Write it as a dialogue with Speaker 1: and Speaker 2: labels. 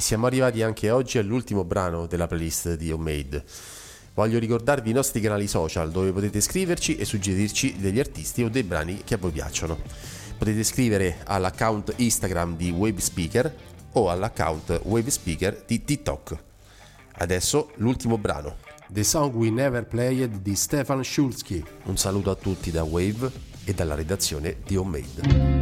Speaker 1: siamo arrivati anche oggi all'ultimo brano della playlist di Homemade. Voglio ricordarvi i nostri canali social dove potete scriverci e suggerirci degli artisti o dei brani che a voi piacciono. Potete scrivere all'account Instagram di Wavespeaker o all'account Wavespeaker di TikTok. Adesso l'ultimo brano,
Speaker 2: The Song We Never Played di Stefan Schulzky.
Speaker 1: Un saluto a tutti da Wave e dalla redazione di Homemade.